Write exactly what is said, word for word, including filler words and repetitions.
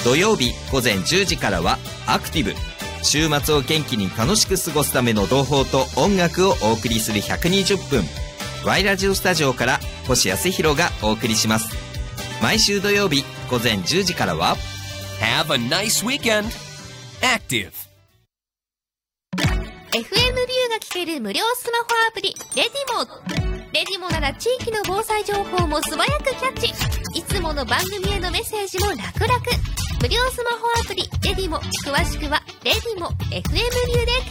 土曜日午前じゅうじからはアクティブ、週末を元気に楽しく過ごすための同胞と音楽をお送りするひゃくにじゅっぷん、 Y ラジオスタジオから星康弘がお送りします。毎週土曜日午前じゅうじからは Have a nice weekend. Active エフエム ビューが聞ける無料スマホアプリレディモ。レディモなら地域の防災情報も素早くキャッチ。いつもの番組へのメッセージも楽々。無料スマホアプリレディモ、詳しくはレディモ エフエム ビューで